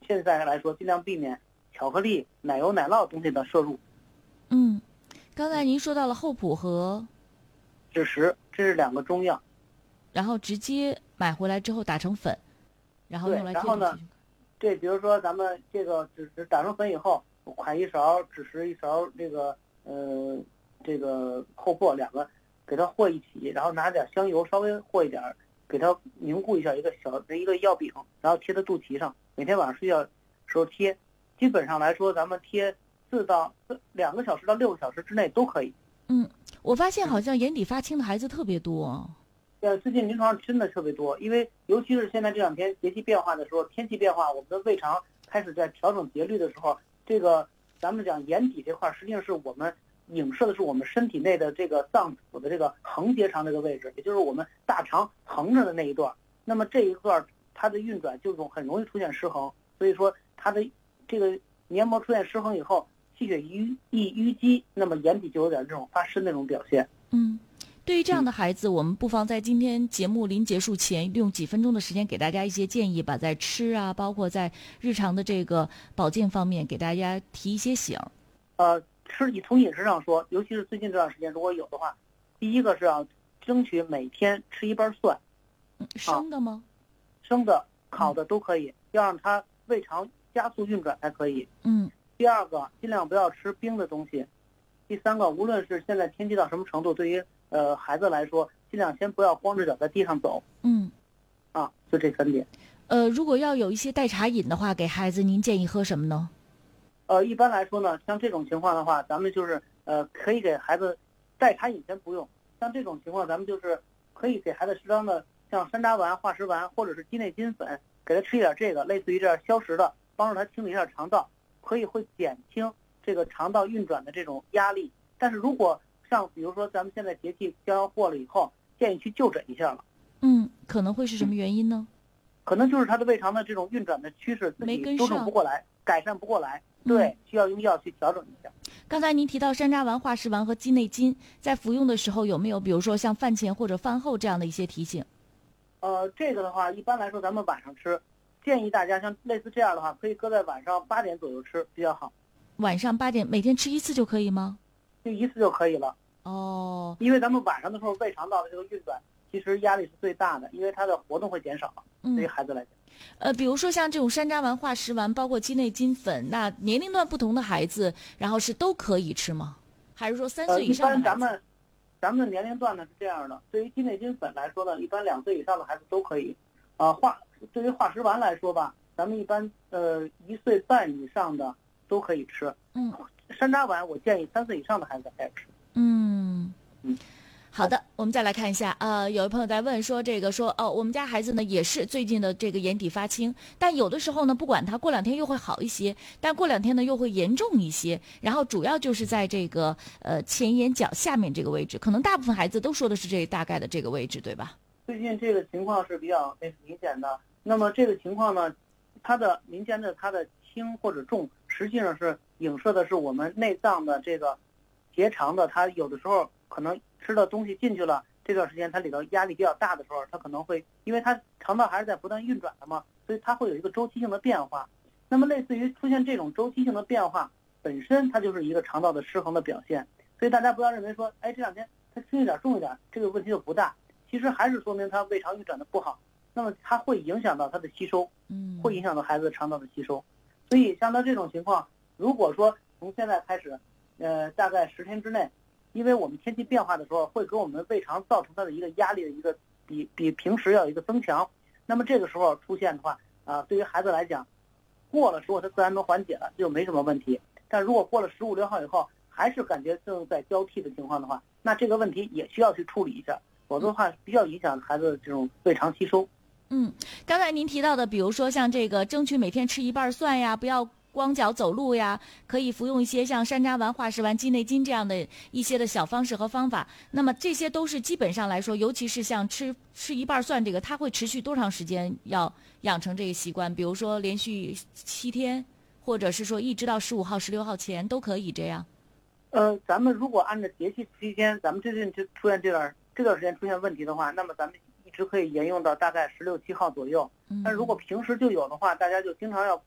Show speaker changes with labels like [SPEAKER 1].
[SPEAKER 1] 现在来说尽量避免巧克力、奶油、奶酪东西的摄入。
[SPEAKER 2] 刚才您说到了厚朴和
[SPEAKER 1] 枳实，这是2个中药。
[SPEAKER 2] 然后直接买回来之后打成粉，然后用来
[SPEAKER 1] 对，然后呢，这比如说咱们这个枳实打成粉以后，㧟1勺枳实1勺这个厚朴2个给它和一起，然后拿点香油稍微和一点，给它凝固一下一个小的一个药饼，然后贴在肚脐上，每天晚上睡觉时候贴。基本上来说，咱们贴2个小时到6个小时之内都可以。
[SPEAKER 2] 我发现好像眼底发青的孩子特别多。
[SPEAKER 1] 最近临床上真的特别多，因为尤其是现在这2天节气变化的时候，天气变化，我们的胃肠开始在调整节律的时候，这个咱们讲眼底这块，实际上是我们影射的是我们身体内的这个脏腑的这个横结肠这个位置，也就是我们大肠横着的那一段。那么这一段它的运转就很容易出现失衡，所以说它的这个黏膜出现失衡以后，气血淤积，那么眼底就有点这种发湿那种表现。
[SPEAKER 2] 对于这样的孩子，我们不妨在今天节目临结束前用几分钟的时间给大家一些建议吧，在吃啊，包括在日常的这个保健方面给大家提一些醒。
[SPEAKER 1] 从饮食上说，尤其是最近这段时间如果有的话，第一个是要争取每天吃1瓣蒜。
[SPEAKER 2] 生的吗？
[SPEAKER 1] 生的、烤的都可以，要让它胃肠加速运转才可以。第二个，尽量不要吃冰的东西。第三个，无论是现在天气到什么程度，对于孩子来说，尽量先不要光着脚在地上走。就这3点。
[SPEAKER 2] 如果要有一些代茶饮的话，给孩子您建议喝什么呢？
[SPEAKER 1] 一般来说呢，像这种情况的话，咱们就是可以给孩子代茶饮先不用。像这种情况，咱们就是可以给孩子适当的像山楂丸、化石丸或者是鸡内金粉，给他吃一点这个，类似于这样消食的，帮助他清理一下肠道，会减轻这个肠道运转的这种压力。但是如果像比如说咱们现在节气将要过了以后，建议去就诊一下了。
[SPEAKER 2] 可能会是什么原因呢？
[SPEAKER 1] 可能就是他的胃肠的这种运转的趋势自己纠正不过来，改善不过来，对，需要用药去调整一下。
[SPEAKER 2] 刚才您提到山楂丸、化石丸和鸡内金，在服用的时候有没有比如说像饭前或者饭后这样的一些提醒？
[SPEAKER 1] 这个的话，一般来说咱们晚上吃，建议大家像类似这样的话，可以搁在晚上8点左右吃比较好。
[SPEAKER 2] 晚上8点，每天吃1次就可以吗？
[SPEAKER 1] 就1次就可以了。因为咱们晚上的时候胃肠道的这个运转，其实压力是最大的，因为它的活动会减少，对于孩子来讲。
[SPEAKER 2] 比如说像这种山楂丸、化石丸，包括鸡内金粉，那年龄段不同的孩子，然后是都可以吃吗？还是说3岁以上的孩子？
[SPEAKER 1] 一般咱们的年龄段呢是这样的，对于鸡内金粉来说呢，一般2岁以上的孩子都可以。对于化石丸来说吧，咱们一般1岁半以上的都可以吃。山楂丸我建议3岁以上的孩子开始吃。
[SPEAKER 2] 好的，我们再来看一下有一朋友在问说我们家孩子呢也是最近的这个眼底发青，但有的时候呢不管他过2天又会好一些，但过2天呢又会严重一些，然后主要就是在这个前眼角下面这个位置，可能大部分孩子都说的是这大概的这个位置，对吧？
[SPEAKER 1] 最近这个情况是比较明显的。那么这个情况呢，它的轻或者重，实际上是影射的是我们内脏的这个结肠的，它有的时候可能吃的东西进去了，这段时间它里头压力比较大的时候，它可能会，因为它肠道还是在不断运转的嘛，所以它会有一个周期性的变化。那么类似于出现这种周期性的变化，本身它就是一个肠道的失衡的表现。所以大家不要认为说，这2天它轻一点重一点，这个问题就不大，其实还是说明它胃肠运转的不好，那么它会影响到它的吸收，会影响到孩子肠道的吸收。所以像他这种情况，如果说从现在开始，大概10天之内，因为我们天气变化的时候，会给我们胃肠造成它的一个压力的一个比平时要有一个增强。那么这个时候出现的话，对于孩子来讲，过了时候它自然能缓解了，就没什么问题。但如果过了15、16号以后，还是感觉正在交替的情况的话，那这个问题也需要去处理一下，否则的话比较影响孩子的这种胃肠吸收。
[SPEAKER 2] 刚才您提到的，比如说像这个争取每天吃1瓣蒜呀，不要光脚走路呀，可以服用一些像山楂丸、化石丸、鸡内金这样的一些的小方式和方法。那么这些都是基本上来说，尤其是像吃1瓣蒜这个，它会持续多长时间要养成这个习惯？比如说连续7天，或者是说一直到15号、16号前都可以这样。
[SPEAKER 1] 咱们如果按照节气期间，咱们最近就出现这段时间出现问题的话，那么咱们一直可以沿用到大概16、17号左右。但如果平时就有的话，大家就经常要